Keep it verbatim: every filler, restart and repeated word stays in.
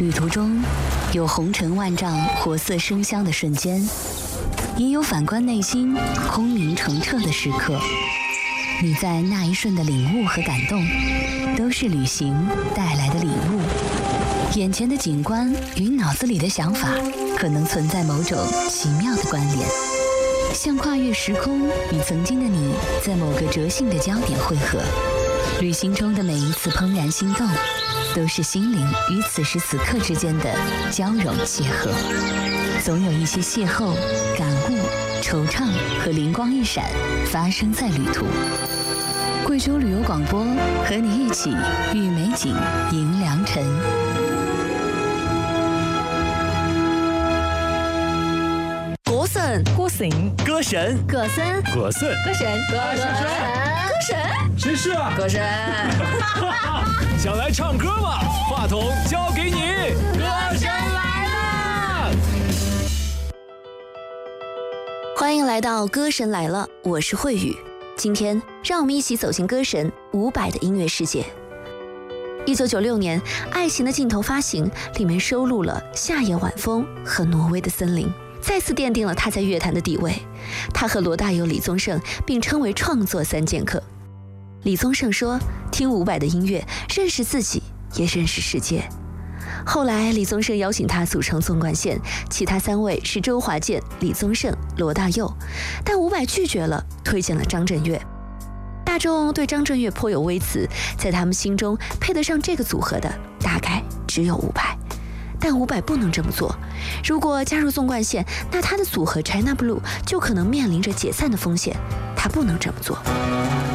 旅途中有红尘万丈、活色生香的瞬间，也有反观内心、空明澄澈的时刻。你在那一瞬的领悟和感动，都是旅行带来的礼物。眼前的景观与脑子里的想法，可能存在某种奇妙的关联，像跨越时空，与曾经的你在某个折性的焦点汇合。旅行中的每一次怦然心动，都是心灵与此时此刻之间的交融邂逅。总有一些邂逅、感悟、惆怅和灵光一闪发生在旅途。贵州旅游广播和你一起遇美景迎良辰。 歌神， 歌神， 歌神， 歌神， 歌神， 歌神，歌神，歌神， 谁是啊？ 歌神。 想来唱歌吗？话筒交给你，歌神来了！ 欢迎来到《歌神来了》，我是慧宇。今天让我们一起走进歌神伍佰的音乐世界。一九九六年，《爱情的尽头》发行，里面收录了《夏夜晚风》和《挪威的森林》，再次奠定了他在乐坛的地位。他和罗大佑、李宗盛并称为创作三剑客。李宗盛说，听伍佰的音乐，认识自己，也认识世界。后来李宗盛邀请他组成纵贯线，其他三位是周华健、李宗盛、罗大佑，但伍佰拒绝了，推荐了张震岳。大众对张震岳颇有微词，在他们心中配得上这个组合的大概只有伍佰。但伍佰不能这么做，如果加入纵贯线，那他的组合 China Blue 就可能面临着解散的风险，他不能这么做。